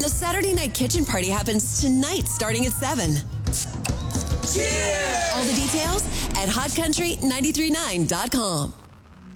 The Saturday Night Kitchen Party happens tonight starting at 7. Cheers! All the details at hotcountry939.com.